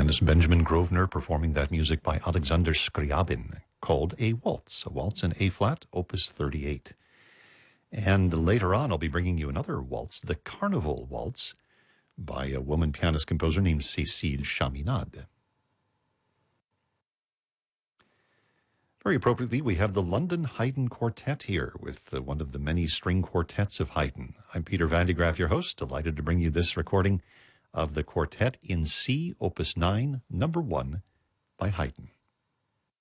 pianist Benjamin Grosvenor performing that music by Alexander Scriabin called a waltz in A-flat, Opus 38. And later on, I'll be bringing you another waltz, the Carnival Waltz, by a woman pianist-composer named Cécile Chaminade. Very appropriately, we have the London Haydn Quartet here with one of the many string quartets of Haydn. I'm Peter Van de Graaff, your host, delighted to bring you this recording of the Quartet in C, Opus 9, number 1, by Haydn.